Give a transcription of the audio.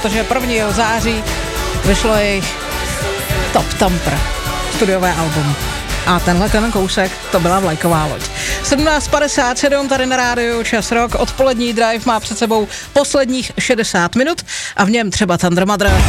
protože 1. září vyšlo jejich Top Temper, studiové album. A tenhle ten kousek, to byla vlajková loď. 17:57 tady na rádiu Čas Rock, odpolední drive má před sebou posledních 60 minut a v něm třeba Thunder Mother.